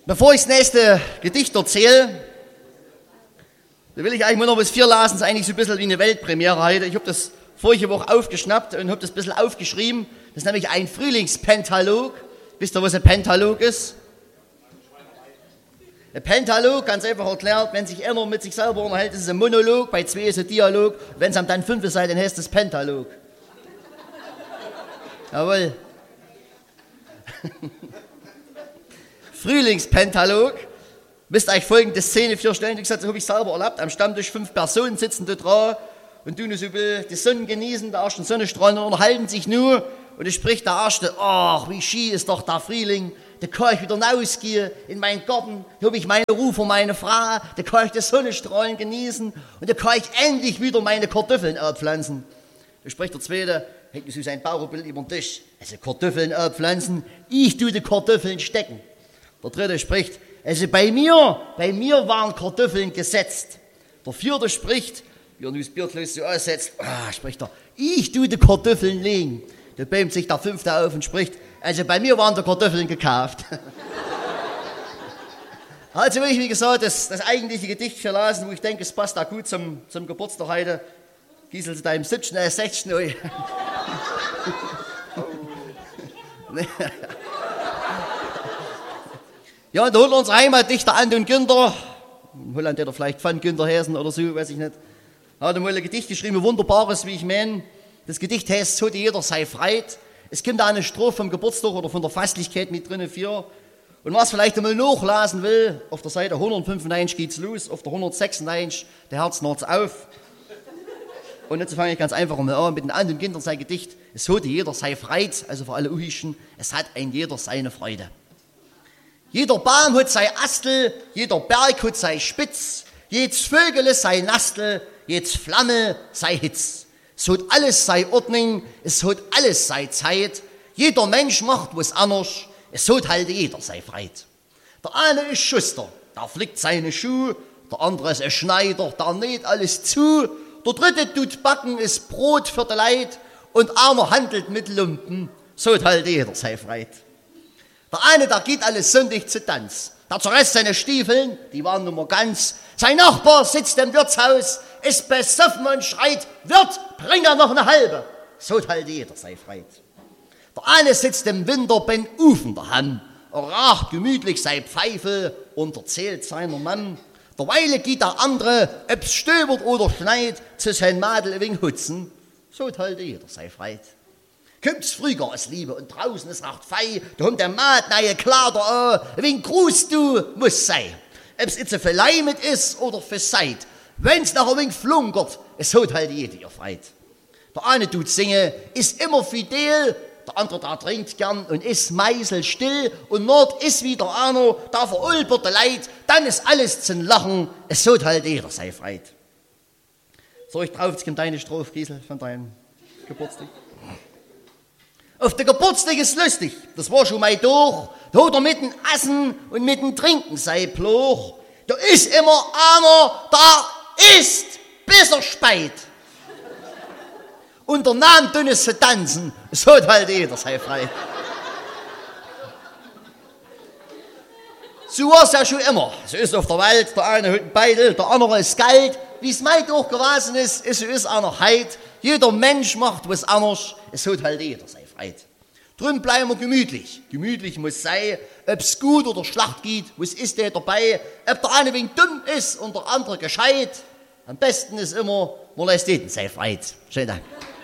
Bevor ich das nächste Gedicht erzähle, da will ich eigentlich nur noch was vorlesen. Das ist eigentlich so ein bisschen wie eine Weltpremiere heute. Ich habe das vorige Woche aufgeschnappt und habe das ein bisschen aufgeschrieben. Das ist nämlich ein Frühlingspentalog. Wisst ihr, was ein Pentalog ist? Ein Pentalog, ganz einfach erklärt, wenn sich einer mit sich selber unterhält, ist es ein Monolog, bei zwei ist es ein Dialog. Wenn es dann 5 seid, dann heißt es Pentalog. Jawohl. Frühlingspentalog. Müsst euch folgende Szene vorstellen, wie gesagt, das habe ich selber erlebt. Am Stammtisch 5 Personen sitzen da dran und tun so die Sonne genießen, der ersten Sonnenstrahlen und unterhalten sich nur. Und es spricht der Erste, ach, wie schön ist doch der Frühling. Da kann ich wieder rausgehen in meinen Garten, da habe ich meine Ruhe für meine Frau, da kann ich die Sonnenstrahlen genießen und da kann ich endlich wieder meine Kartoffeln abpflanzen. Da spricht der Zweite, hängt so sein Bauerbild über den Tisch. Also Kartoffeln abpflanzen, ich tue die Kartoffeln stecken. Der Dritte spricht, also bei mir waren Kartoffeln gesetzt. Der Vierte spricht, wie er nur das Bierglas so aussetzt, spricht er, ich tue die Kartoffeln legen. Da bäumt sich der Fünfte auf und spricht, also bei mir waren die Kartoffeln gekauft. Also will ich, wie gesagt, das eigentliche Gedicht verlassen, wo ich denke, es passt da gut zum Geburtstag heute. Giesel zu deinem 16. Ja, und da holt unser Heimatdichter Anton Günther, in Holland hat er vielleicht von Günther Häsen oder so, weiß ich nicht, hat einmal ein Gedicht geschrieben, ein wunderbares, wie ich meine. Das Gedicht heißt, so jeder sei freit. Es kommt da eine Strophe vom Geburtstag oder von der Festlichkeit mit drin für. Und was vielleicht einmal nachlesen will, auf der Seite 195 geht's los, auf der 196 der Herz naht's auf. Und jetzt fange ich ganz einfach mal an mit dem Anton Günther sein Gedicht. Es hat jeder sei freit, also für alle Uhischen, es hat ein jeder seine Freude. Jeder Baum hat sei Astel, jeder Berg hat sei Spitz, jedes Vögel sei Nastel, jedes Flamme sei Hitz. Es hat alles sei Ordnung, es hat alles sei Zeit, jeder Mensch macht was anders, es hat halt jeder sei freit. Der eine ist Schuster, der flickt seine Schuhe, der andere ist ein Schneider, der näht alles zu, der dritte tut backen, ist Brot für die Leid und einer handelt mit Lumpen, so hat halt jeder sei freit. Der eine, der geht alles sündig zu Tanz. Der zerreißt seine Stiefeln, die waren nun mal ganz. Sein Nachbar sitzt im Wirtshaus, ist besoffen und schreit, Wirt, bring er noch eine halbe. So halt jeder sei freit. Der eine sitzt im Winter beim Ufen daheim, er raucht gemütlich sei Pfeife und erzählt seiner Mann. Derweile geht der andere, ob's stöbert oder schneit, zu sein Madel wegen Hutzen. So halt jeder sei freit. Kommt's früher als Liebe und draußen ist racht fei, da kommt der Maat neue Kleider an, wegen Gruß du muss sei. Ob's jetzt für Leimet ist oder für Seid, wenn's nachher wegen flunkert, es hat halt jeder freit. Der eine tut singen, ist immer fidel, der andere da trinkt gern und ist meiselstill und nord ist wieder einer, da verulbert der Leid, dann ist alles zum Lachen, es hat halt jeder sei freit. So, ich drauf, jetzt kommt deine Strophe, Giesel, von deinem Geburtstag. Auf der Geburtstag ist lustig, das war schon mal durch. Da hat er mit dem Essen und mit dem Trinken sei Pluch. Da ist immer einer, da isst, bis er speit. Und der Name dünnes zu tanzen, so hat halt jeder sei frei. So war es ja schon immer. So ist auf der Welt, der eine hat einen Beitel, der andere ist kalt. Wie es mein auch gewesen ist, so ist einer heit. Jeder Mensch macht was anderes, es hat halt jeder sei freit. Drum bleiben wir gemütlich. Gemütlich muss sein, ob es gut oder schlecht geht, was ist der dabei, ob der eine wegen dumm ist und der andere gescheit. Am besten ist immer, man lässt jeden sei freit. Schönen Dank.